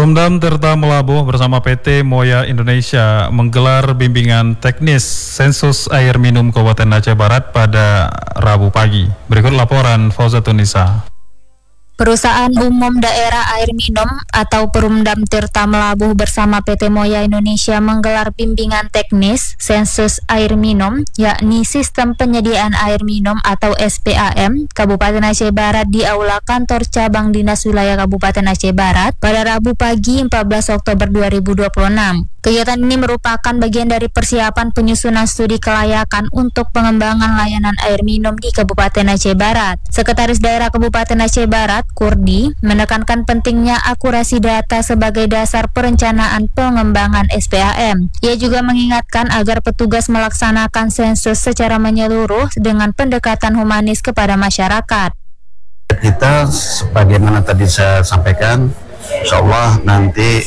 Perumdam Tirta Melabuh bersama PT Moya Indonesia menggelar bimbingan teknis sensus air minum Kabupaten Aceh Barat pada Rabu pagi. Berikut laporan Fauzatunisa. Perusahaan Umum Daerah Air Minum atau Perumdam Tirta Melabuh bersama PT Moya Indonesia menggelar bimbingan teknis sensus air minum, yakni Sistem Penyediaan Air Minum atau SPAM Kabupaten Aceh Barat di Aula Kantor Cabang Dinas Wilayah Kabupaten Aceh Barat pada Rabu pagi 14 Oktober 2026. Kegiatan ini merupakan bagian dari persiapan penyusunan studi kelayakan untuk pengembangan layanan air minum di Kabupaten Aceh Barat. Sekretaris Daerah Kabupaten Aceh Barat, Kurdi, menekankan pentingnya akurasi data sebagai dasar perencanaan pengembangan SPAM. Ia juga mengingatkan agar petugas melaksanakan sensus secara menyeluruh dengan pendekatan humanis kepada masyarakat. Kita, sebagaimana tadi saya sampaikan, insya Allah nanti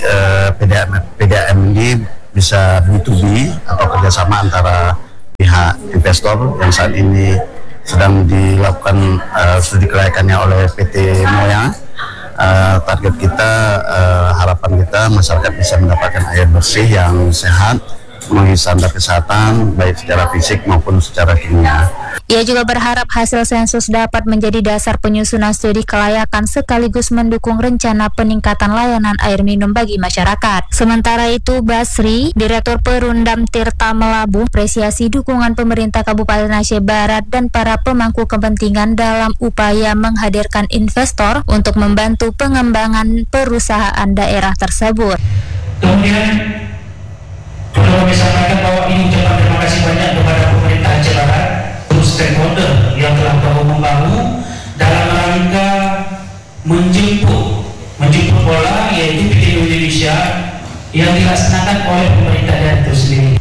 PDAM ini bisa B2B atau kerjasama antara pihak investor yang saat ini sedang dilakukan studi kelayakannya oleh PT Moya. Target kita, harapan kita masyarakat bisa mendapatkan air bersih yang sehat, memenuhi standar kesehatan baik secara fisik maupun secara kimia. Ia juga berharap hasil sensus dapat menjadi dasar penyusunan studi kelayakan sekaligus mendukung rencana peningkatan layanan air minum bagi masyarakat. Sementara itu, Basri, Direktur Perumdam Tirta Melabuh, apresiasi dukungan pemerintah Kabupaten Aceh Barat dan para pemangku kepentingan dalam upaya menghadirkan investor untuk membantu pengembangan perusahaan daerah tersebut. Kemudian perlu kami sampaikan bahwa ini ucapan terima kasih banyak kepada pemerintah Aceh Barat, stakeholder yang telah bahu-membahu dalam rangka menjemput bola, yaitu PT Indonesia yang dilaksanakan oleh pemerintah daerah itu sendiri.